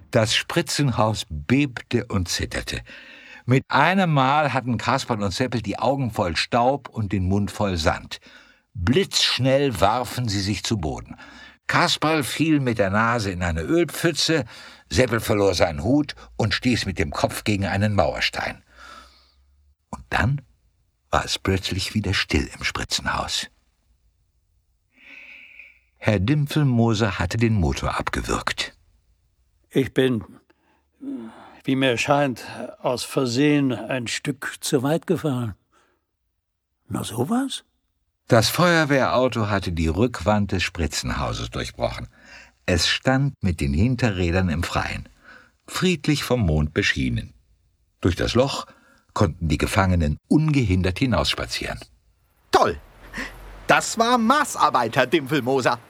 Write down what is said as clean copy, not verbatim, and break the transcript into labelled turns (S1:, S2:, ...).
S1: Das Spritzenhaus bebte und zitterte. Mit einem Mal hatten Kasperl und Seppel die Augen voll Staub und den Mund voll Sand. Blitzschnell warfen sie sich zu Boden. Kasperl fiel mit der Nase in eine Ölpfütze, Seppel verlor seinen Hut und stieß mit dem Kopf gegen einen Mauerstein. Und dann war es plötzlich wieder still im Spritzenhaus. Herr Dimpfelmoser hatte den Motor abgewürgt.
S2: Ich bin, wie mir scheint, aus Versehen ein Stück zu weit gefahren. Na sowas?
S1: Das Feuerwehrauto hatte die Rückwand des Spritzenhauses durchbrochen. Es stand mit den Hinterrädern im Freien, friedlich vom Mond beschienen. Durch das Loch konnten die Gefangenen ungehindert hinausspazieren.
S3: Toll! Das war Maßarbeit, Herr Dimpfelmoser.